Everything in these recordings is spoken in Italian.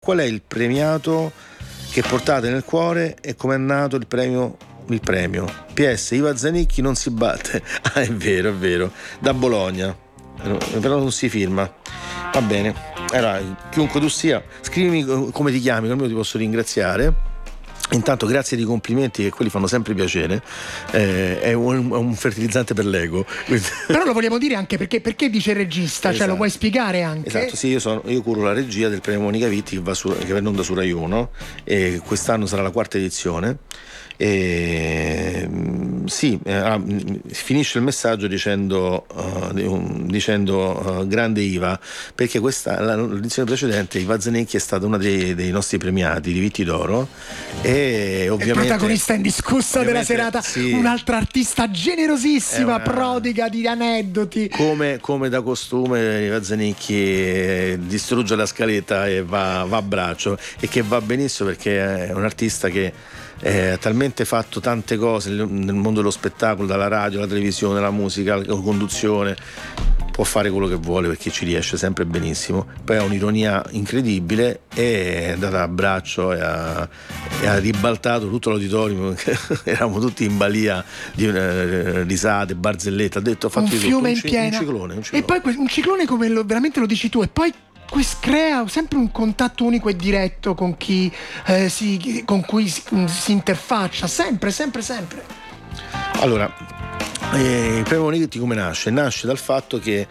qual è il premiato che portate nel cuore e come è nato il premio? PS, Iva Zanicchi non si batte. Ah, è vero, da Bologna, però non si firma. Va bene, allora chiunque tu sia, scrivimi come ti chiami, come ti posso ringraziare. Intanto grazie di complimenti, che quelli fanno sempre piacere. È un fertilizzante per l'ego. Però lo vogliamo dire anche perché dice regista, esatto. Cioè lo vuoi spiegare anche? Esatto, sì, io curo la regia del premio Monica Vitti che va in onda su Rai 1 e quest'anno sarà la 4ª edizione. Finisce il messaggio dicendo grande Iva, perché l'edizione precedente Iva Zanicchi è stata una dei nostri premiati di Vitti d'Oro e ovviamente il protagonista indiscussa della serata, sì, un'altra artista generosissima, prodiga di aneddoti, come da costume. Iva Zanicchi distrugge la scaletta e va a braccio, e che va benissimo perché è un artista che ha talmente fatto tante cose nel mondo dello spettacolo, dalla radio, alla televisione, alla musica, alla conduzione. Può fare quello che vuole perché ci riesce sempre benissimo. Poi ha un'ironia incredibile e è andata a braccio e ha ribaltato tutto l'auditorium. Eravamo tutti in balia di risate, barzellette. Ha detto, un fiume in piena, un ciclone. E poi un ciclone come veramente lo dici tu, e poi crea sempre un contatto unico e diretto con chi con cui si interfaccia sempre. Allora, il premio Monica come nasce? Nasce dal fatto che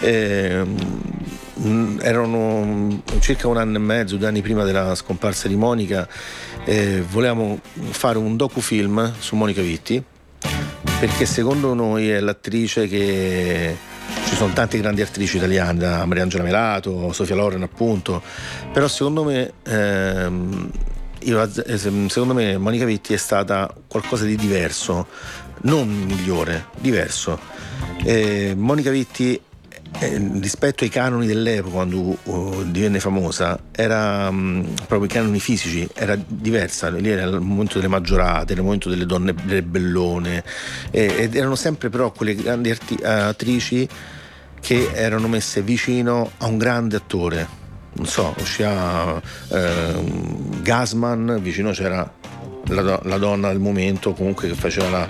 erano circa 1 anno e mezzo, 2 anni prima della scomparsa di Monica, volevamo fare un docufilm su Monica Vitti, perché secondo noi è l'attrice che... Ci sono tante grandi attrici italiane, da Mariangela Melato, Sofia Loren appunto, però secondo me Monica Vitti è stata qualcosa di diverso, non migliore, diverso. Monica Vitti rispetto ai canoni dell'epoca, quando divenne famosa, era proprio i canoni fisici, era diversa. Lì era il momento delle maggiorate, era il momento delle donne, delle bellone, ed erano sempre però quelle grandi attrici che erano messe vicino a un grande attore. Non so, usciva Gassman, vicino c'era la donna del momento comunque che faceva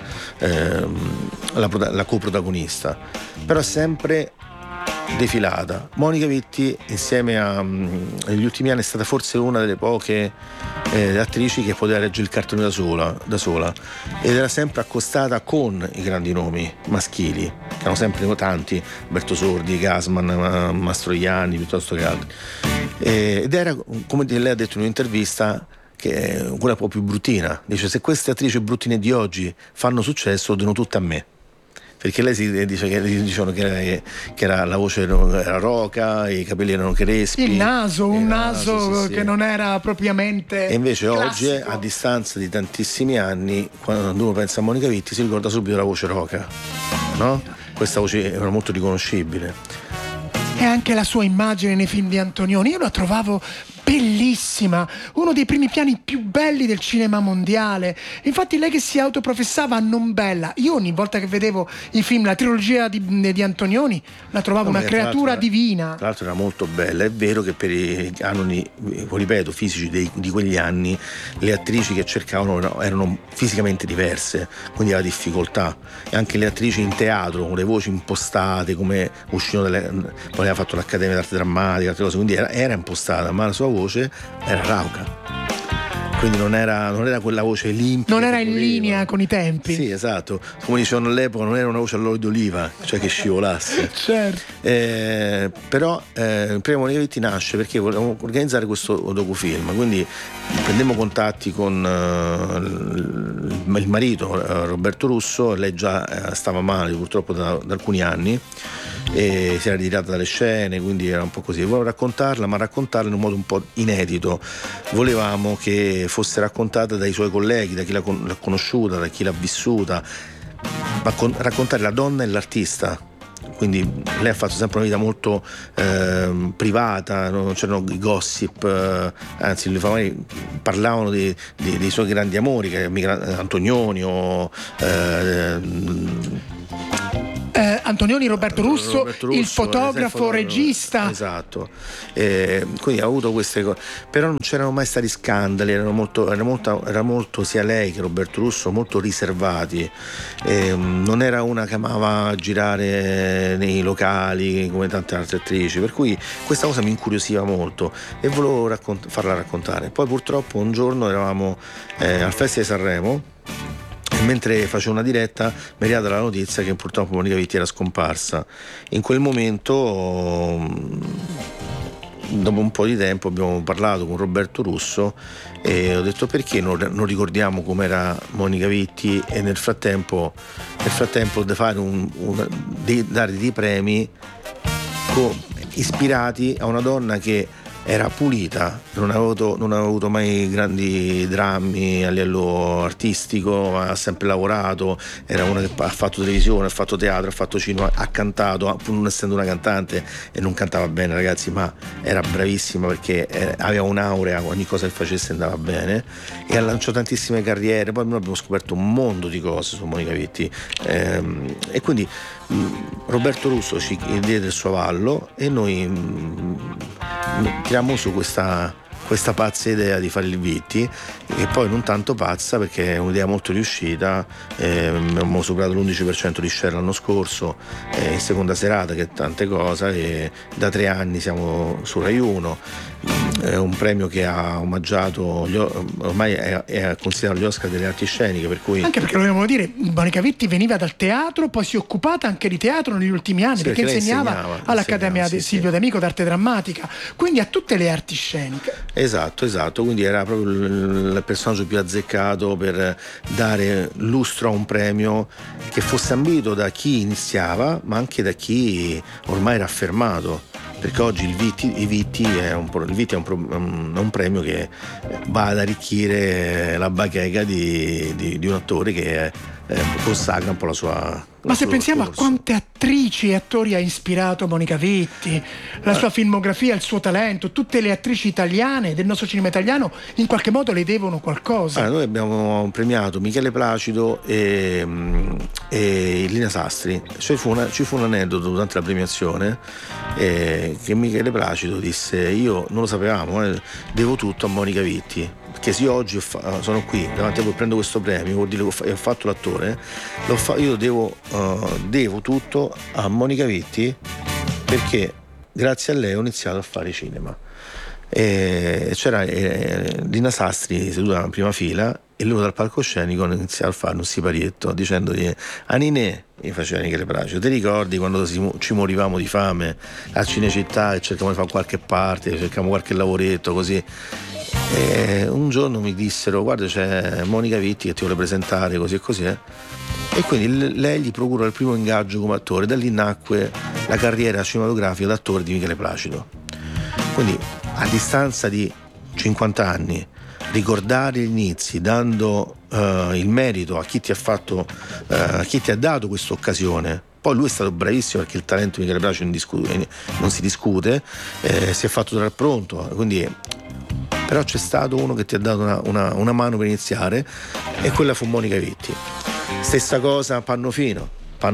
la coprotagonista, però sempre defilata. Monica Vitti insieme negli ultimi anni è stata forse una delle poche attrici che poteva leggere il cartone da sola, ed era sempre accostata con i grandi nomi maschili, che erano sempre tanti: Berto Sordi, Gassman, Mastroianni, piuttosto che altri, ed era, come lei ha detto in un'intervista, che è quella un po' più bruttina. Dice: se queste attrici bruttine di oggi fanno successo, devono tutte a me. Perché lei si dice che dicevano che era la voce era roca, i capelli erano crespi, il naso, un naso sì. Che non era propriamente. E invece classico. Oggi, a distanza di tantissimi anni, quando uno pensa a Monica Vitti si ricorda subito la voce roca, no? Questa voce era molto riconoscibile. E anche la sua immagine nei film di Antonioni, io la trovavo bellissima, uno dei primi piani più belli del cinema mondiale. Infatti lei che si autoprofessava non bella, io ogni volta che vedevo i film, la trilogia di Antonioni, la trovavo una creatura divina. Tra l'altro era molto bella. È vero che per i canoni, ripeto, fisici di quegli anni, le attrici che cercavano erano fisicamente diverse, quindi aveva difficoltà. E anche le attrici in teatro, con le voci impostate, come uscivano poi aveva fatto l'Accademia d'Arte Drammatica, altre cose, quindi era impostata, ma la sua voce era rauca, quindi non era quella voce limpida, non era in linea con i tempi. Sì, esatto, come dicevano all'epoca, non era una voce all'olio d'oliva, cioè che scivolasse. Certo. Però il premio Monica Vitti nasce perché volevamo organizzare questo docufilm, quindi prendemmo contatti con il marito Roberto Russo. Lei già stava male purtroppo da alcuni anni e si era ritirata dalle scene, quindi era un po' così. Volevo raccontarla, ma raccontarla in un modo un po' inedito. Volevamo che fosse raccontata dai suoi colleghi, da chi l'ha conosciuta, da chi l'ha vissuta, raccontare la donna e l'artista. Quindi lei ha fatto sempre una vita molto privata, non c'erano i gossip, anzi parlavano dei suoi grandi amori, che Antonioni o Antonioni, Roberto Russo, il fotografo, regista. Esatto. Quindi ha avuto queste cose, però non c'erano mai stati scandali, era molto sia lei che Roberto Russo molto riservati, non era una che amava girare nei locali come tante altre attrici, per cui questa cosa mi incuriosiva molto e volevo farla raccontare. Poi purtroppo un giorno eravamo al Festival di Sanremo e mentre facevo una diretta mi è arrivata la notizia che purtroppo Monica Vitti era scomparsa. In quel momento, dopo un po' di tempo, abbiamo parlato con Roberto Russo e ho detto: perché non ricordiamo com'era Monica Vitti, e nel frattempo di fare dare dei premi ispirati a una donna che era pulita, non ha avuto mai grandi drammi a livello artistico, ha sempre lavorato, era una che ha fatto televisione, ha fatto teatro, ha fatto cinema, ha cantato, pur non essendo una cantante, e non cantava bene, ragazzi, ma era bravissima perché aveva un'aurea, ogni cosa che facesse andava bene, e ha lanciato tantissime carriere. Poi noi abbiamo scoperto un mondo di cose su Monica Vitti, e quindi Roberto Russo ci diede il suo avallo e noi tirammo su questa pazza idea di fare il Vitti, e poi non tanto pazza perché è un'idea molto riuscita. Abbiamo superato l'11% di share l'anno scorso, in seconda serata, che è tante cose, e da 3 anni siamo su Rai 1. È un premio che ha omaggiato ormai è considerato gli Oscar delle arti sceniche, per cui anche perché dobbiamo dire, Monica Vitti veniva dal teatro, poi si è occupata anche di teatro negli ultimi anni, sì, perché insegnava all'Accademia di Silvio D'Amico d'arte drammatica, quindi a tutte le arti sceniche. Esatto, quindi era proprio il personaggio più azzeccato per dare lustro a un premio che fosse ambito da chi iniziava, ma anche da chi ormai era affermato, perché oggi il Vitti è un premio che va ad arricchire la bacheca di un attore che consacra un po' la sua. Ma se pensiamo a quante attrici e attori ha ispirato Monica Vitti, la sua filmografia, il suo talento, tutte le attrici italiane del nostro cinema italiano in qualche modo le devono qualcosa. Noi abbiamo premiato Michele Placido e Lina Sastri. Ci fu un aneddoto durante la premiazione, che Michele Placido disse: io non lo sapevamo, devo tutto a Monica Vitti, perché se io oggi sono qui davanti a voi, prendo questo premio, vuol dire che ho fatto l'attore, io devo tutto a Monica Vitti, perché grazie a lei ho iniziato a fare cinema. E c'era Lina Sastri seduta in prima fila e loro dal palcoscenico hanno iniziato a fare un siparietto dicendogli: Aninè, mi faceva Michele Placido, ti ricordi quando ci morivamo di fame a Cinecittà e cercavamo di fare qualche parte, cercavamo qualche lavoretto così? E un giorno mi dissero: guarda, c'è Monica Vitti che ti vuole presentare, così e così, e quindi lei gli procura il primo ingaggio come attore. Da lì nacque la carriera cinematografica d'attore di Michele Placido. Quindi a distanza di 50 anni ricordare gli inizi, dando il merito a chi ti ha fatto, chi ti ha dato questa occasione. Poi lui è stato bravissimo, perché il talento di Michele Placido non si discute, si è fatto trovare pronto, quindi. Però c'è stato uno che ti ha dato una mano per iniziare, e quella fu Monica Vitti. Stessa cosa Pannofino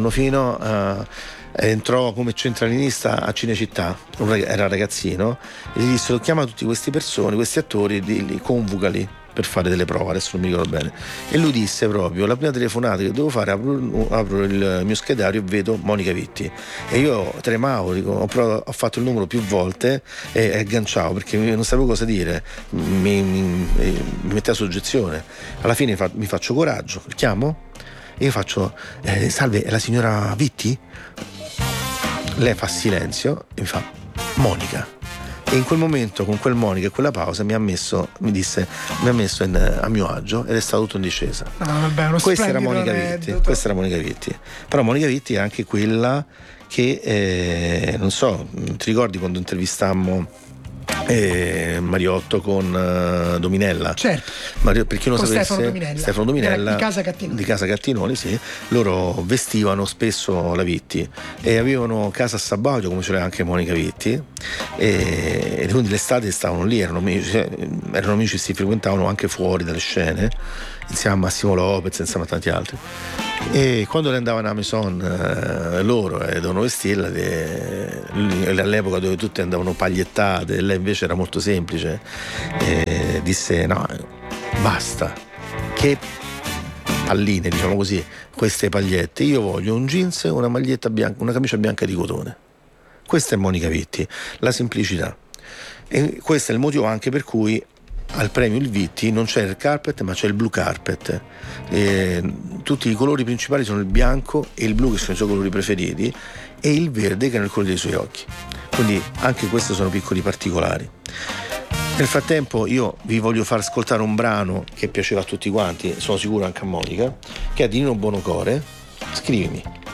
entrò come centralinista a Cinecittà, era ragazzino, e gli dissero: chiama tutti questi attori, li convocali per fare delle prove, adesso non mi ricordo bene. E lui disse proprio: la prima telefonata che devo fare, apro il mio schedario e vedo Monica Vitti. E io tremavo, ho fatto il numero più volte e agganciavo, perché non sapevo cosa dire, mi metteva soggezione. Alla fine mi faccio coraggio, chiamo e io faccio: salve, è la signora Vitti? Lei fa silenzio e mi fa: Monica. E in quel momento, con quel Monica e quella pausa, mi ha messo a mio agio, ed è stato tutto in discesa. Questa era Monica Vitti. Però Monica Vitti è anche quella che non so, ti ricordi quando intervistammo Mariotto con Dominella? Certo. Per chi non sapesse, Stefano Dominella di Casa Cattinoni, sì. Loro vestivano spesso la Vitti e avevano casa a Sabaudio, come ce l'aveva anche Monica Vitti, e quindi l'estate stavano lì, erano amici, si frequentavano anche fuori dalle scene insieme a Massimo Lopez, insieme a tanti altri. E quando le andavano a Maison loro dovevano vestirla, all'epoca dove tutte andavano pagliettate, lei invece era molto semplice, disse no, basta, che palline, diciamo così, queste pagliette, io voglio un jeans, una maglietta bianca, una camicia bianca di cotone. Questa è Monica Vitti, la semplicità. E questo è il motivo anche per cui al premio Il Vitti non c'è il carpet, ma c'è il blue carpet. Tutti i colori principali sono il bianco e il blu, che sono i suoi colori preferiti, e il verde, che è il colore dei suoi occhi. Quindi anche questi sono piccoli particolari. Nel frattempo io vi voglio far ascoltare un brano che piaceva a tutti quanti, sono sicuro anche a Monica, che è di Nino Buonocore. Scrivimi.